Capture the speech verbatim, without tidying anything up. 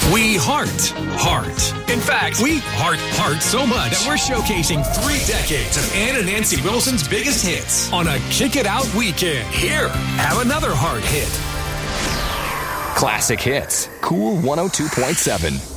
We heart, heart. In fact, we heart, heart so much that we're showcasing three decades of Ann and Nancy Wilson's biggest hits on a Kick It Out weekend. Here, have another heart hit. Classic Hits. Cool one oh two point seven.